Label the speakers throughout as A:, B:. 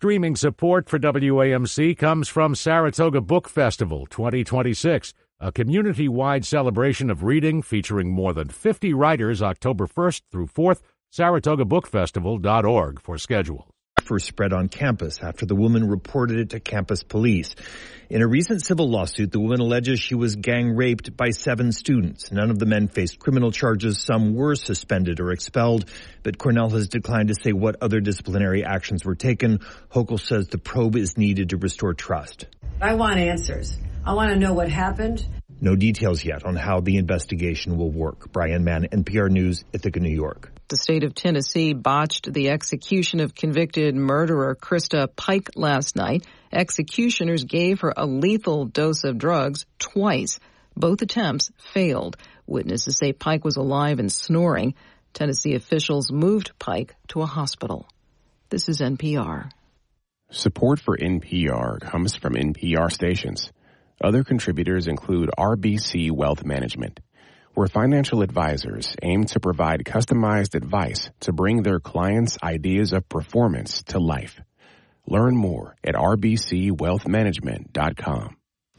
A: streaming support for WAMC comes from Saratoga Book Festival 2026, a community-wide celebration of reading featuring more than 50 writers October 1st through 4th. SaratogaBookFestival.org for schedule.
B: First spread on campus after the woman reported it to campus police. In a recent civil lawsuit, the woman alleges she was gang raped by 7 students. None of the men faced criminal charges. Some were suspended or expelled, but Cornell has declined to say what other disciplinary actions were taken. Hochul says the probe is needed to restore trust.
C: I want answers. I want to know what happened.
B: No details yet on how the investigation will work. Brian Mann, NPR News, Ithaca, New York.
D: The state of Tennessee botched the execution of convicted murderer Krista Pike last night. Executioners gave her a lethal dose of drugs twice. Both attempts failed. Witnesses say Pike was alive and snoring. Tennessee officials moved Pike to a hospital. This is NPR.
E: Support for NPR comes from NPR stations. Other contributors include RBC Wealth Management, where financial advisors aim to provide customized advice to bring their clients' ideas of performance to life. Learn more at rbcwealthmanagement.com.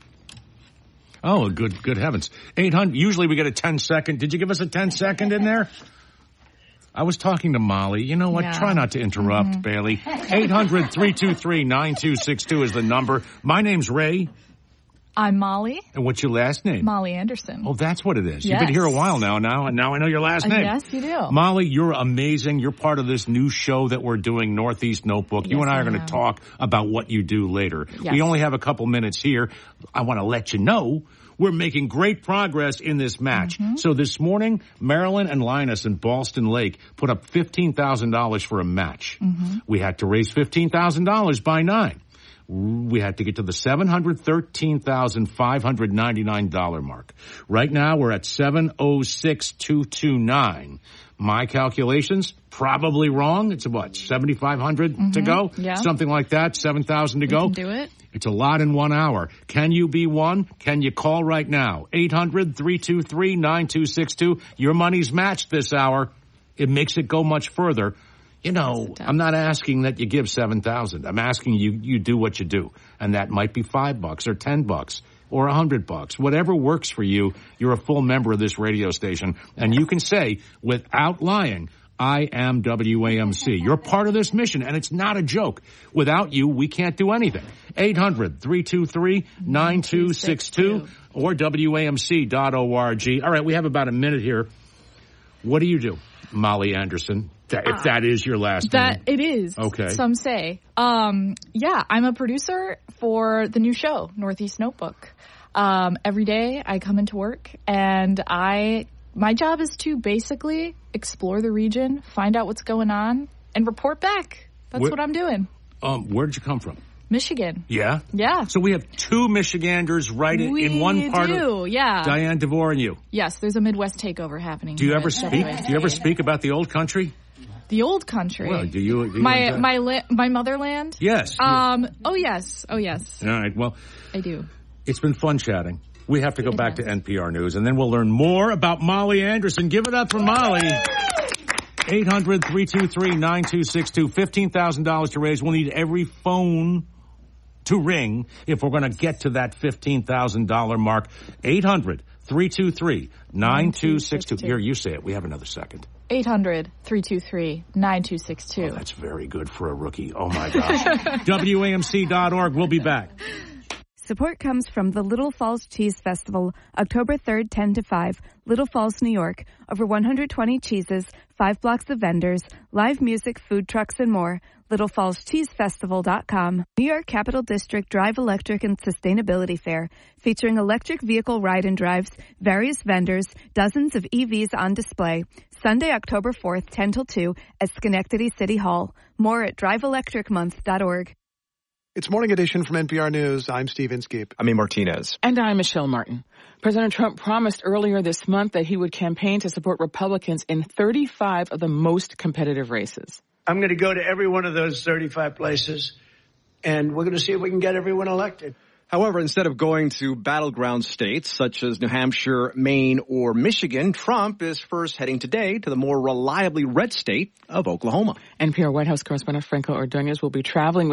A: Oh, good heavens. 800, usually we get a 10-second. Did you give us a 10-second in there? I was talking to Molly. You know what? Yeah. Try not to interrupt, Bailey. 800-323-9262 is the number. My name's Ray.
F: I'm Molly.
A: And what's your last name?
F: Molly Anderson.
A: Oh, that's what it is.
F: Yes.
A: You've been here a while now, and now I know your last name.
F: Yes, you do.
A: Molly, you're amazing. You're part of this new show that we're doing, Northeast Notebook. You and I are going to talk about what you do later. Yes. We only have a couple minutes here. I want to let you know we're making great progress in this match. Mm-hmm. So this morning, Marilyn and Linus in Ballston Lake put up $15,000 for a match. Mm-hmm. We had to raise $15,000 by 9. We had to get to the $713,599 mark. Right now, we're at $706,229. My calculations, probably wrong. It's what, 7,500 to go?
F: Yeah.
A: Something like that, 7,000 to go.
F: You can do it.
A: It's a lot in 1 hour. Can you be one? Can you call right now? 800-323-9262. Your money's matched this hour. It makes it go much further. You know, I'm not asking that you give $7,000. I'm asking you do what you do. And that might be $5 or $10 or $100. Whatever works for you. You're a full member of this radio station. And you can say, without lying, I am WAMC. You're part of this mission, and it's not a joke. Without you, we can't do anything. 800-323-9262 or WAMC.org. All right, we have about a minute here. What do you do, Molly Anderson? If that is your last name.
F: It is.
A: Okay.
F: Some say. I'm a producer for the new show, Northeast Notebook. Every day I come into work and my job is to basically explore the region, find out what's going on, and report back. That's what I'm doing.
A: Where did you come from?
F: Michigan.
A: Yeah?
F: Yeah.
A: So we have 2 Michiganders in one part of Diane DeVore and you.
F: Yes, there's a Midwest takeover happening.
A: Do you ever speak about the old country?
F: The old country.
A: Well, do you
F: my motherland?
A: Yes.
F: Oh yes.
A: All right. Well,
F: I do.
A: It's been fun chatting. We have to go back to NPR News, and then we'll learn more about Molly Anderson. Give it up for Molly. 800-323-9262. $15,000 to raise. We'll need every phone to ring if we're going to get to that $15,000 mark. 800-323-9262. Here, you say it. We have another second.
F: 800-323-9262.
A: Oh, that's very good for a rookie. Oh, my gosh. WAMC.org. We'll be back.
G: Support comes from the Little Falls Cheese Festival, October 3rd, 10 to 5, Little Falls, New York. Over 120 cheeses, 5 blocks of vendors, live music, food trucks, and more. LittleFallsCheeseFestival.com. New York Capital District Drive Electric and Sustainability Fair, featuring electric vehicle ride and drives, various vendors, dozens of EVs on display. Sunday, October 4th, 10 till 2 at Schenectady City Hall. More at driveelectricmonth.org.
H: It's Morning Edition from NPR News. I'm Steve Inskeep.
I: I'm A. Martinez.
J: And I'm Michelle Martin. President Trump promised earlier this month that he would campaign to support Republicans in 35 of the most competitive races.
K: I'm going to go to every one of those 35 places, and we're going to see if we can get everyone elected.
I: However, instead of going to battleground states such as New Hampshire, Maine, or Michigan, Trump is first heading today to the more reliably red state of Oklahoma.
J: NPR White House correspondent Franco Ordonez will be traveling